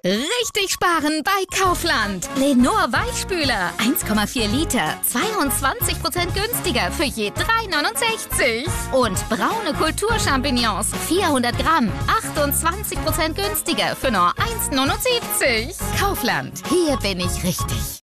Richtig sparen bei Kaufland. Lenor Weichspüler, 1,4 Liter, 22% günstiger für je 3,69. Und braune Kulturchampignons, 400 Gramm, 28% günstiger für nur 1,79. Kaufland, hier bin ich richtig.